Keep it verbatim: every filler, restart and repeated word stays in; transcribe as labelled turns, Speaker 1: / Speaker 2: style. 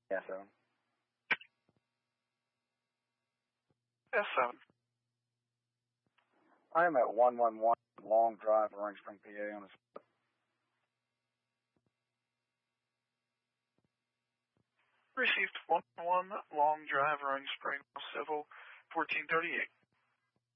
Speaker 1: Yeah, seven.
Speaker 2: S seven.
Speaker 1: I am at one one one Long Drive, Orange Spring, P A on a split.
Speaker 2: Received one one Long Drive, Orange Spring, Civil, fourteen thirty-eight.